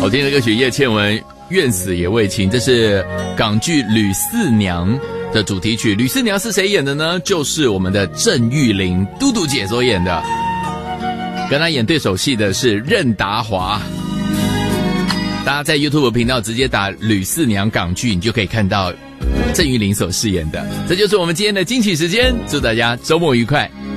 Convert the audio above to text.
好听的歌曲，叶倩文《愿死也为情》，这是港剧《吕四娘》的主题曲。吕四娘是谁演的呢？就是我们的郑裕玲嘟嘟姐所演的，跟她演对手戏的是任达华。大家在 YouTube 频道直接打吕四娘港剧，你就可以看到郑裕玲所饰演的。这就是我们今天的惊喜时间，祝大家周末愉快。